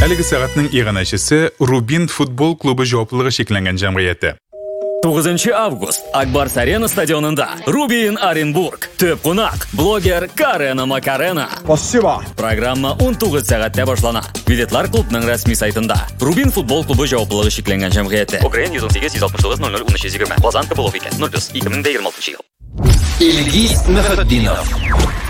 Әлеге сағатның иғанашысы Рубин футбол клубы жауаплылығы шекленген жамғияты. 9 август Акбарс Арена стадионында Рубин Оренбург. Төп қонақ блогер Карена Макарена. Спасибо. Программа 19 сағатта башлана. Билетлар клубның рәсми сайтында. Рубин футбол клубы жауаплылығы шекленген жамғияты. Украин 118-169-00-13-20. Лазанка Половике. 0+, 2026 жыл. Илгиз Мөхәддинов.